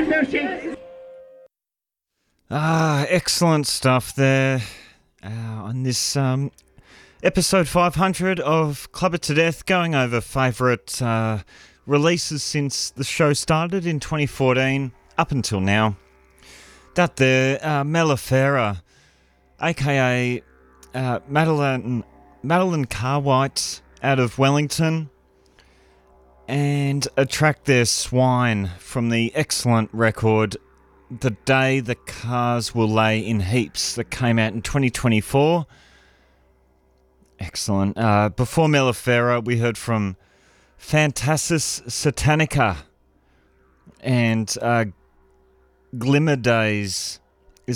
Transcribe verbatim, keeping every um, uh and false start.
Ah, excellent stuff there uh, on this um, episode five hundred of Club It to Death, going over favourite uh, releases since the show started in twenty fourteen up until now. That there, uh, Mellifera, aka uh, Madeline, Madeline Carwhite out of Wellington, and a track there, Swine, from the excellent record The Day the Cars Will Lay in Heaps, that came out in twenty twenty-four. Excellent. Uh, before Mellifera, we heard from Fantasis Satanica and uh, Glimmer Days